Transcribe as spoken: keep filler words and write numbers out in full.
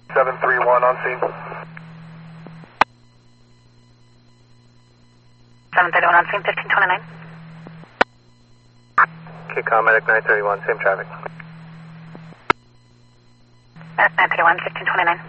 seven three one on scene. seven thirty-one on scene, fifteen twenty-nine. Okay, call medic nine thirty-one, same traffic. nine thirty-one, fifteen twenty-nine.